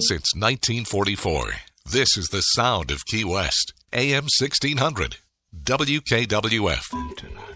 since 1944. This is the sound of Key West. AM 1600. WKWF. Tonight.